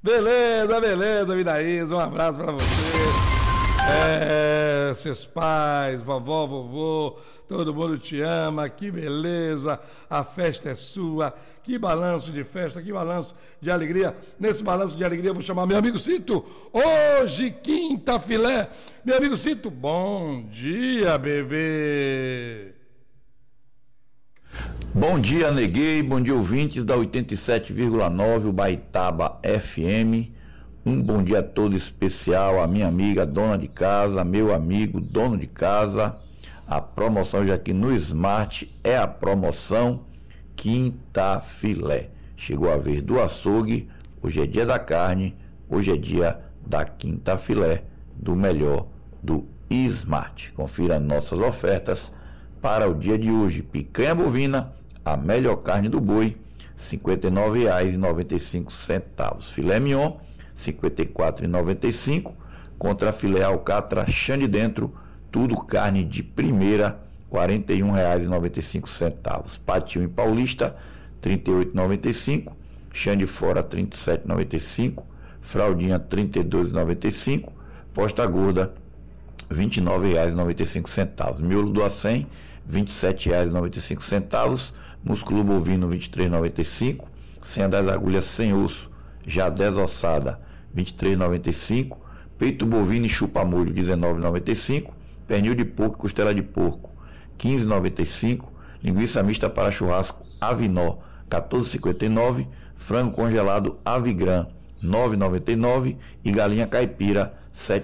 Beleza, Vidaísa, um abraço pra você. Seus pais, vovó, vovô, todo mundo te ama, que beleza, a festa é sua, que balanço de festa, que balanço de alegria. Nesse balanço de alegria eu vou chamar meu amigo Cito, hoje quinta filé. Meu amigo Cito, bom dia, bebê. Bom dia, Neguei, bom dia, ouvintes da 87,9 Ubaitaba FM. Um bom dia todo especial à minha amiga dona de casa, meu amigo dono de casa. A promoção já aqui no Smart é a promoção Quinta Filé. Chegou a vez do açougue, hoje é dia da carne, hoje é dia da Quinta Filé, do melhor do Smart. Confira nossas ofertas para o dia de hoje. Picanha bovina, a melhor carne do boi, R$ 59,95. Filé mignon, R$ 54,95. Contra filé alcatra, chã de dentro, tudo carne de primeira, R$ 41,95. Patinho em Paulista, R$ 38,95. Chã de fora, R$ 37,95. Fraldinha, R$ 32,95. Posta gorda, R$ 29,95. Miolo do acém, R$ 27,95. Músculo bovino, R$ 23,95. Senha das agulhas sem osso, já desossada, R$ 23,95. Peito bovino e chupa-molho, R$ 19,95. Pernil de porco e costela de porco, R$ 15,95. Linguiça mista para churrasco Avinó, R$ 14,59. Frango congelado Avigran, R$ 9,99. E galinha caipira, R$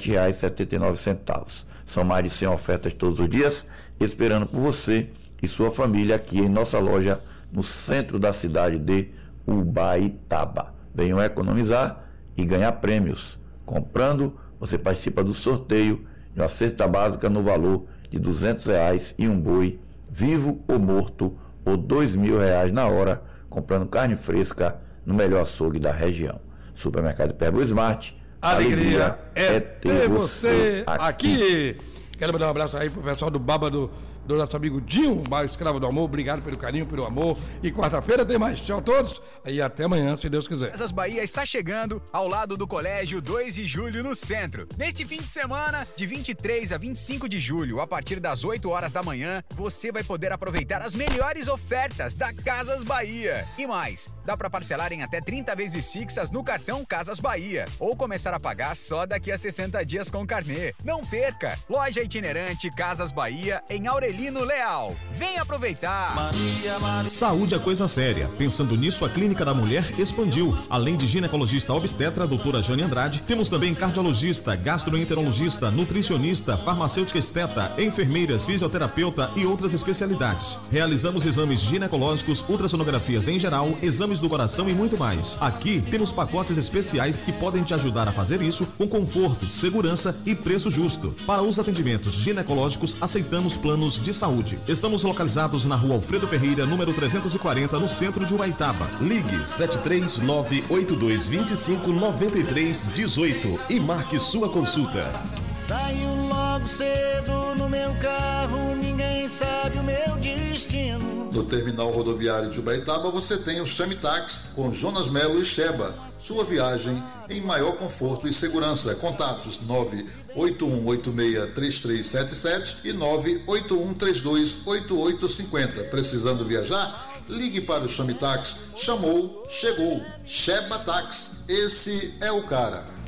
7,79. São mais de 100 ofertas todos os dias, esperando por você e sua família aqui em nossa loja no centro da cidade de Ubaitaba. Venham economizar e ganhar prêmios. Comprando, você participa do sorteio de uma cesta básica no valor de R$ 200 e um boi, vivo ou morto, ou R$ 2.000 na hora, comprando carne fresca no melhor açougue da região. Supermercado Perbo Smart. Alegria é ter você aqui. Quero mandar um abraço aí pro pessoal do Baba do nosso amigo Dinho, o escravo do amor. Obrigado pelo carinho, pelo amor. E quarta-feira tem mais. Tchau a todos. E até amanhã, se Deus quiser. Casas Bahia está chegando ao lado do Colégio 2 de Julho, no centro. Neste fim de semana, de 23 a 25 de julho, a partir das 8 horas da manhã, você vai poder aproveitar as melhores ofertas da Casas Bahia. E mais, dá para parcelar em até 30 vezes fixas no cartão Casas Bahia. Ou começar a pagar só daqui a 60 dias com carnê. Não perca! Loja itinerante Casas Bahia em Aurelino Leal. Vem aproveitar! Saúde é coisa séria. Pensando nisso, a Clínica da Mulher expandiu. Além de ginecologista obstetra, doutora Jane Andrade, temos também cardiologista, gastroenterologista, nutricionista, farmacêutica esteta, enfermeiras, fisioterapeuta e outras especialidades. Realizamos exames ginecológicos, ultrassonografias em geral, exames do coração e muito mais. Aqui temos pacotes especiais que podem te ajudar a fazer isso com conforto, segurança e preço justo. Para os atendimentos ginecológicos, aceitamos planos de saúde. Estamos localizados na Rua Alfredo Ferreira, número 340, no centro de Ubaitaba. Ligue 73982259318 e marque sua consulta. Saio logo cedo no meu carro, ninguém sabe o meu destino. No terminal rodoviário de Ubaitaba você tem o Chame Táxi com Jonas Melo e Sheba. Sua viagem em maior conforto e segurança. Contatos 981863377 e 981328850. Precisando viajar? Ligue para o Chame Táxi. Chamou, chegou. Sheba Táxi. Esse é o cara.